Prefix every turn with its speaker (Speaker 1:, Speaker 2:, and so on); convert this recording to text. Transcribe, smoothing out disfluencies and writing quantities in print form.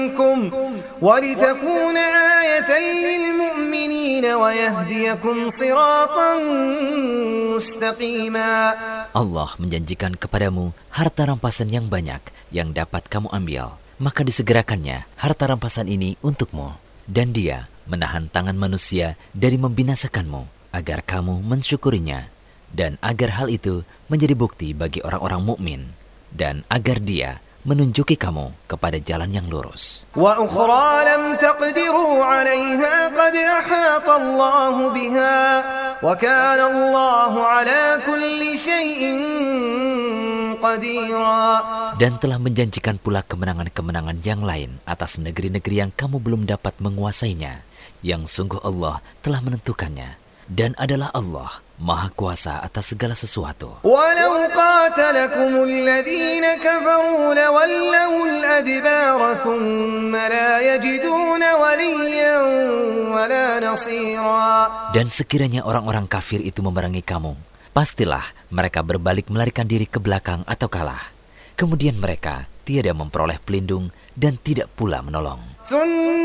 Speaker 1: وَلِتَكُونَ آيَةً لِلْمُؤْمِنِينَ وَيَهْدِيَكُمْ صِرَاطًا مُسْتَقِيمًا.
Speaker 2: Allah menjanjikan kepadamu harta rampasan yang banyak yang dapat kamu ambil. Maka disegerakannya harta rampasan ini untukmu. Dan Dia menahan tangan manusia dari membinasakanmu agar kamu mensyukurinya. Dan agar hal itu menjadi bukti bagi orang-orang mukmin. Dan agar Dia menunjuki kamu kepada jalan yang lurus.
Speaker 1: وَأُخْرَى لَمْ تَقْدِرُوا عَلَيْهَا قَدْ أَحَاطَ اللَّهُ بِهَا وَكَانَ اللَّهُ عَلَى كُلِّ شَيْءٍ قَدِيرًا.
Speaker 2: Dan telah menjanjikan pula kemenangan-kemenangan yang lain atas negeri-negeri yang kamu belum dapat menguasainya, yang sungguh Allah telah menentukannya. Dan adalah Allah Maha Kuasa atas segala sesuatu.
Speaker 1: وَلَوْ قَاتَلَكُمُ الَّذِينَ كَفَرُوا لَوَلَّوُا الْأَدْبَارَ ثُمَّ لَا يَجِدُونَ وَلِيًّا وَلَا نَصِيرًا.
Speaker 2: Dan sekiranya orang-orang kafir itu memerangi kamu, pastilah mereka berbalik melarikan diri ke belakang atau kalah. Kemudian mereka tiada memperoleh pelindung dan tidak pula menolong.